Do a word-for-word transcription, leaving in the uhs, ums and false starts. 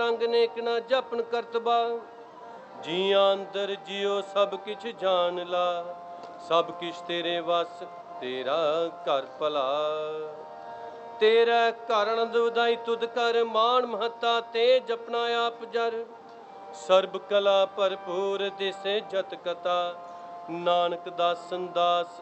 ਰੰਗ नेक न जपन करतबा। जिया अंदर जियो सब किछ जान ला, सब किछ तेरे वस तेरा कर भला। तेरा घर आनंद वधाई तुद कर, मान महता ते जपना आप जर। सर्ब कला भरपूर दिसे जत कथा, नानक दासन दास